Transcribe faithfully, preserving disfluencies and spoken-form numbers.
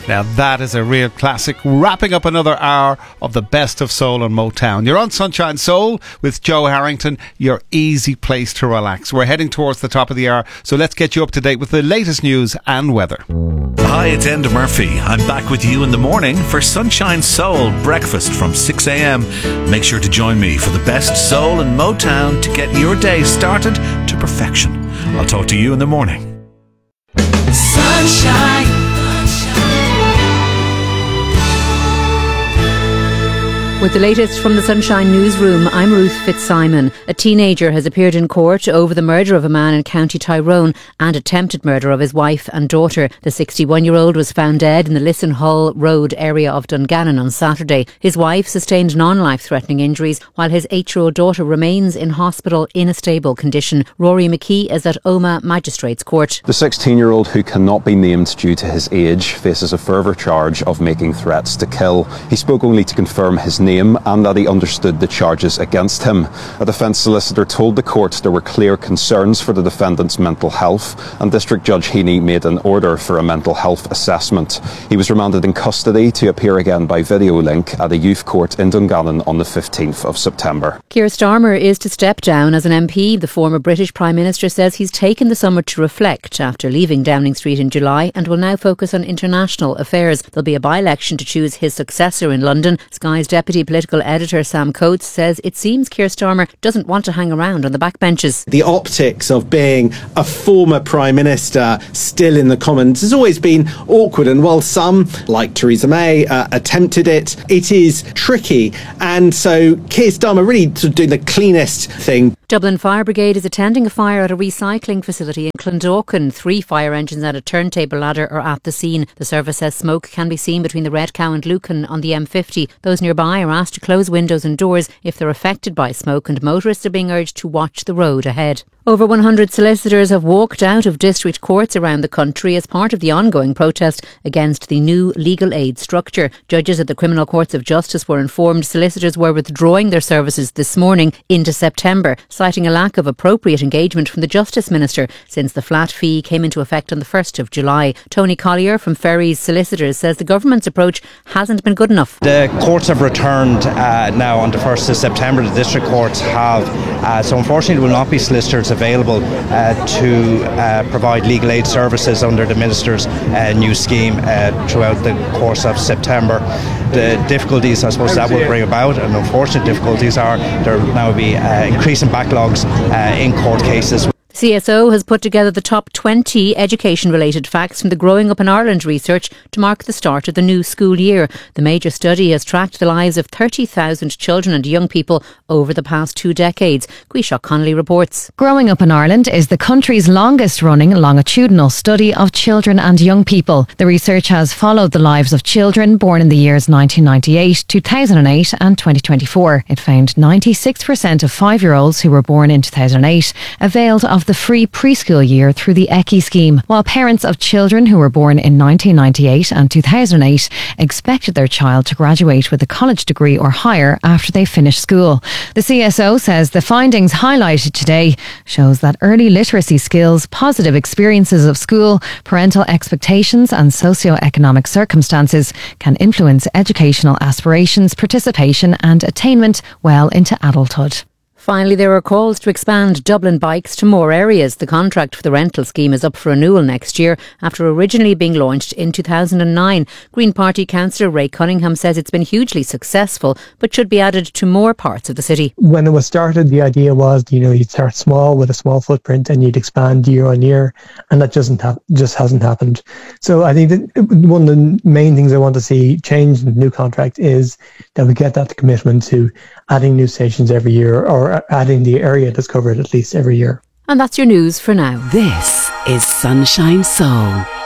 Now that is a real classic, wrapping up another hour of the best of soul and Motown. You're on Sunshine Soul with Joe Harrington, your easy place to relax. We're heading towards the top of the hour, so let's get you up to date with the latest news and weather. Hi, it's Enda Murphy. I'm back with you in the morning for Sunshine Soul breakfast from six a.m. Make sure to join me for the best soul and Motown to get your day started to perfection. I'll talk to you in the morning. Sunshine. With the latest from the Sunshine Newsroom, I'm Ruth Fitzsimon. A teenager has appeared in court over the murder of a man in County Tyrone and attempted murder of his wife and daughter. The sixty-one-year-old was found dead in the Lisson-Hull Road area of Dungannon on Saturday. His wife sustained non-life-threatening injuries, while his eight-year-old daughter remains in hospital in a stable condition. Rory McKee is at Omagh Magistrates Court. The sixteen-year-old, who cannot be named due to his age, faces a further charge of making threats to kill. He spoke only to confirm his name and that he understood the charges against him. A defence solicitor told the court there were clear concerns for the defendant's mental health, and District Judge Heaney made an order for a mental health assessment. He was remanded in custody to appear again by video link at a youth court in Dungannon on the fifteenth of September. Keir Starmer is to step down as an M P. The former British Prime Minister says he's taken the summer to reflect after leaving Downing Street in July and will now focus on international affairs. There'll be a by-election to choose his successor in London. Sky's deputy political editor Sam Coates says it seems Keir Starmer doesn't want to hang around on the backbenches. The optics of being a former Prime Minister still in the Commons has always been awkward, and while some, like Theresa May, uh, attempted it, it is tricky, and so Keir Starmer really sort of doing the cleanest thing. Dublin Fire Brigade is attending a fire at a recycling facility in Clondalkin. Three fire engines and a turntable ladder are at the scene. The service says smoke can be seen between the Red Cow and Lucan on the M fifty. Those nearby are asked to close windows and doors if they're affected by smoke, and motorists are being urged to watch the road ahead. Over one hundred solicitors have walked out of district courts around the country as part of the ongoing protest against the new legal aid structure. Judges at the Criminal Courts of Justice were informed solicitors were withdrawing their services this morning into September, citing a lack of appropriate engagement from the Justice Minister since the flat fee came into effect on the first of July. Tony Collier from Ferries Solicitors says the government's approach hasn't been good enough. The courts have returned uh, now on the first of September. The district courts have, uh, so unfortunately there will not be solicitors available uh, to uh, provide legal aid services under the Minister's uh, new scheme uh, throughout the course of September. The difficulties I suppose that will bring about, and unfortunate difficulties, are there will now be uh, increasing backlogs uh, in court cases. C S O has put together the top twenty education-related facts from the Growing Up in Ireland research to mark the start of the new school year. The major study has tracked the lives of thirty thousand children and young people over the past two decades. Guisha Connolly reports. Growing Up in Ireland is the country's longest-running longitudinal study of children and young people. The research has followed the lives of children born in the years nineteen ninety-eight, two thousand eight and twenty twenty-four. It found ninety-six percent of five-year-olds who were born in two thousand eight availed of the free preschool year through the E C I scheme, while parents of children who were born in nineteen ninety-eight and two thousand eight expected their child to graduate with a college degree or higher after they finished school. The C S O says the findings highlighted today shows that early literacy skills, positive experiences of school, parental expectations and socio-economic circumstances can influence educational aspirations, participation and attainment well into adulthood. Finally, there are calls to expand Dublin Bikes to more areas. The contract for the rental scheme is up for renewal next year after originally being launched in two thousand nine. Green Party councillor Ray Cunningham says it's been hugely successful but should be added to more parts of the city. When it was started, the idea was, you know, you'd start small with a small footprint and you'd expand year on year, and that doesn't ha- just hasn't happened. So I think that one of the main things I want to see change in the new contract is that we get that commitment to adding new stations every year, or adding the area that's covered at least every year. And that's your news for now. This is Sunshine Soul.